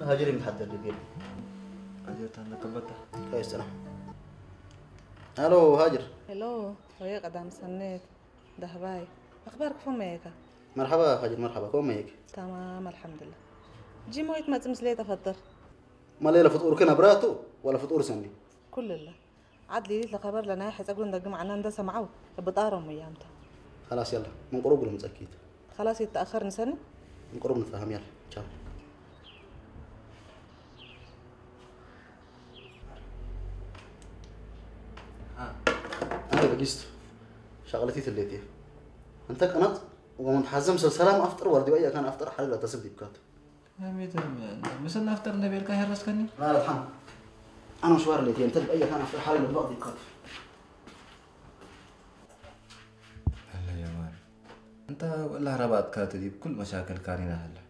هاجري متحضر لي أجرت عندك كبتة كويس سلام. الو هاجر. الو وهي قدام سنيت ده هباي اخبارك فميك؟ مرحبا هاجر مرحبا كوم هيك؟ تمام الحمد لله. جي مويت ما تمس لي تفضل. ما ليلة فطور كنا براتو ولا فطور سني؟ كل الله عاد لي لك خبر لنا حيت اقول ندق معنا ندس معو بطارم ايامته. خلاص يلا من قرب ولا متأكد؟ خلاص يتأخر نسني؟ من قرب نتفاهم يلا تشاو. أنا بقيست شغلتي تليتي أنت قنط ومن حزم سلام أفطر وردي ويا كان أفطر حلقة تصدق بكات. ميت مثلا أفطر نبي الكاهر راسكني لا لا الحمد أنا مشوار ليتي أنت بأي كان أفطر حلقة بقضي بكات. هلا يا مان أنت ولا رباط كاتدي بكل مشاكل كارينا هلا